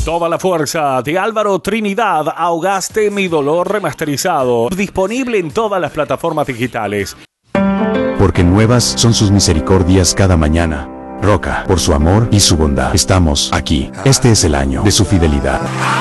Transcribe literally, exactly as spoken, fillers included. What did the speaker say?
Toda la fuerza de Álvaro Trinidad, Ahogaste mi dolor remasterizado, disponible en todas las plataformas digitales. Porque nuevas son sus misericordias cada mañana. Roca, por su amor y su bondad, estamos aquí. Este es el año de su fidelidad.